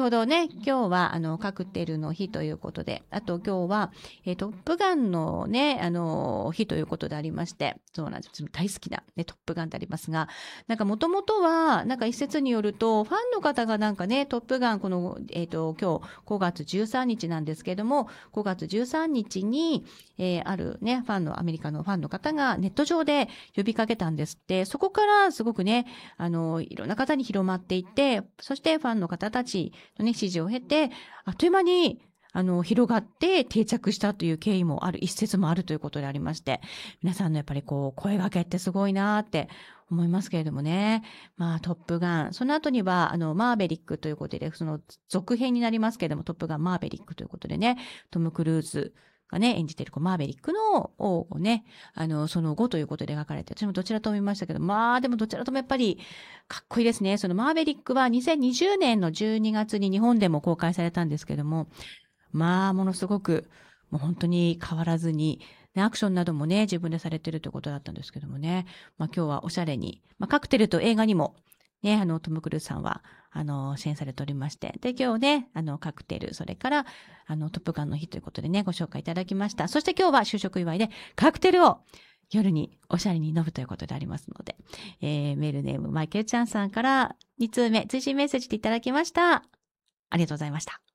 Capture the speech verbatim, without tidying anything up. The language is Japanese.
ほどね、今日はあのカクテルの日ということで、あと今日は、えー、トップガンのね、あの日ということでありまして、そうなんです。大好きな、ね、トップガンでありますが、なんかもともとは、なんか一説によると、ファンの方がなんかね、トップガン、この、えっ、と、今日ごがつじゅうさんにちなんですけども、ごがつじゅうさんにちに、えー、あるね、ファンの、アメリカのファンの方がネット上で呼びかけたんですって、そこからすごくね、あの、いろんな方に広まっていって、そしてファンの方たちのね、支持を経て、あっという間に、あの、広がって定着したという経緯もある、一説もあるということでありまして、皆さんのやっぱりこう、声掛けってすごいなーって思いますけれどもね。まあ、トップガン。その後には、あの、マーベリックということで、その続編になりますけれども、トップガンマーベリックということでね、トム・クルーズがね、演じているこうマーベリックの王をね、あの、その後ということで描かれて、私もどちらとも見ましたけど、まあ、でもどちらともやっぱりかっこいいですね。そのマーベリックはにせんにじゅうねんのじゅうにがつに日本でも公開されたんですけども、まあ、ものすごく、もう本当に変わらずに、アクションなどもね、自分でされてるということだったんですけどもね。まあ今日はおしゃれに、まあカクテルと映画にも、ね、あの、トム・クルーズさんは、あの、支援されておりまして。で、今日ね、あの、カクテル、それから、あの、トップガンの日ということでね、ご紹介いただきました。そして今日は就職祝いで、カクテルを夜におしゃれに飲むということでありますので、えー、メールネーム、マイケルちゃんさんからに通目、追伸メッセージでいただきました。ありがとうございました。